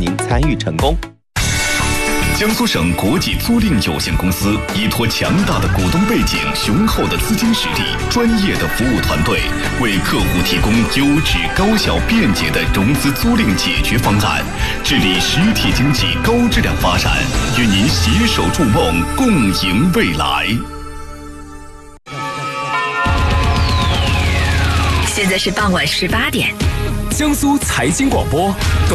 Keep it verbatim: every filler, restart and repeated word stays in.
您参与成功。 江苏省国际租赁有限公司依托强大的股东背景、雄厚的资金实力、专业的服务团队，为客户提供优质、高效、便捷的融资租赁解决方案，致力实体经济高质量发展，与您携手筑梦，共赢未来。 现在是傍晚十八点， 江苏财经广播。